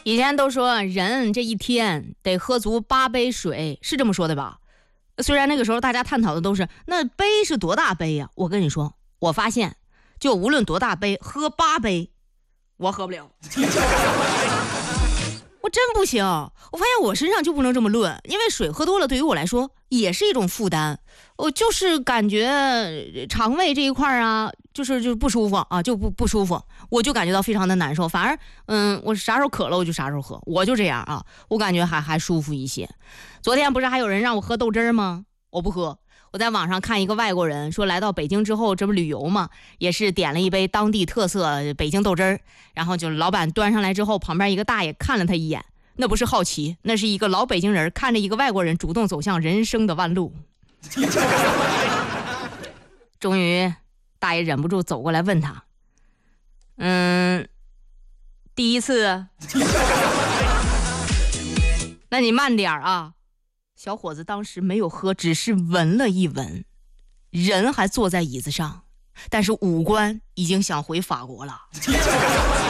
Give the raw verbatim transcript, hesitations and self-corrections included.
以前都说人这一天得喝足八杯水，是这么说的吧？虽然那个时候大家探讨的都是那杯是多大杯呀、啊，我跟你说，我发现就无论多大杯，喝八杯我喝不了。我真不行，我发现我身上就不能这么论，因为水喝多了对于我来说也是一种负担。我就是感觉肠胃这一块啊，就是就不舒服啊，就不不舒服，我就感觉到非常的难受。反而，嗯，我啥时候渴了我就啥时候喝，我就这样啊，我感觉还还舒服一些。昨天不是还有人让我喝豆汁儿吗？我不喝。我在网上看一个外国人说，来到北京之后，这不旅游嘛，也是点了一杯当地特色北京豆汁儿，然后就老板端上来之后，旁边一个大爷看了他一眼，那不是好奇，那是一个老北京人看着一个外国人主动走向人生的弯路。终于大爷忍不住走过来问他，嗯，第一次那你慢点啊。小伙子当时没有喝，只是闻了一闻，人还坐在椅子上，但是五官已经想回法国了。